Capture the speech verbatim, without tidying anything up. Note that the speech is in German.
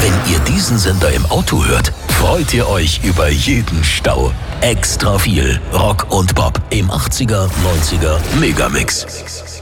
Wenn ihr diesen Sender im Auto hört, freut ihr euch über jeden Stau. Extra viel Rock und Pop im achtziger, neunziger Megamix.